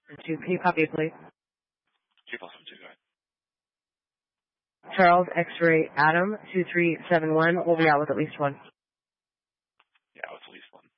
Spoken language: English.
And 2, can you copy, please? 2 plus 1, 2, go ahead. Charles X-ray Adam 2371 will be out with at least 1. Yeah, with at least 1.